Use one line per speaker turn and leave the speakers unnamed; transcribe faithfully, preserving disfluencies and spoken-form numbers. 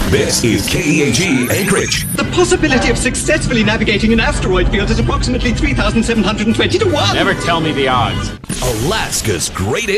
This is K E A G Anchorage.
The possibility of successfully navigating an asteroid field is approximately three thousand seven hundred twenty to one.
Never tell me the odds.
Alaska's great